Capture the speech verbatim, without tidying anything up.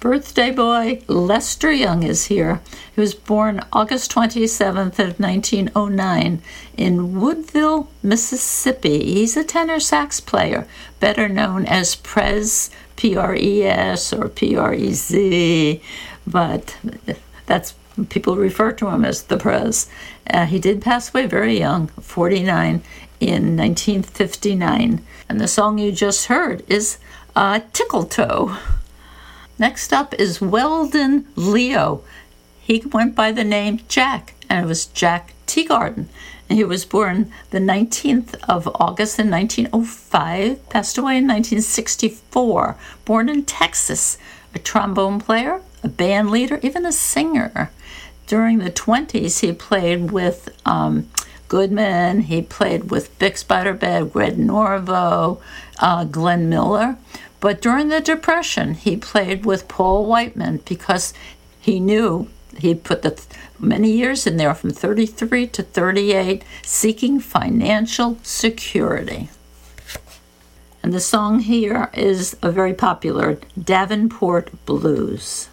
Birthday boy Lester Young is here. He was born August twenty-seventh of nineteen oh nine in Woodville, Mississippi. He's a tenor sax player, better known as Prez, P R E S or P R E Z, but that's people refer to him as the Prez. Uh, he did pass away very young, forty-nine, in nineteen fifty-nine. And the song you just heard is uh, Tickle Toe. Next up is Weldon Leo. He went by the name Jack, and it was Jack Teagarden. And he was born the nineteenth of August in nineteen oh five, passed away in nineteen sixty-four. Born in Texas, a trombone player, a band leader, even a singer. During the twenties, he played with um, Goodman. He played with Bix Beiderbecke, Red Norvo, uh, Glenn Miller. But during the Depression, he played with Paul Whiteman because he knew he put the th- many years in there from thirty-three to thirty-eight, seeking financial security. And the song here is a very popular Davenport Blues.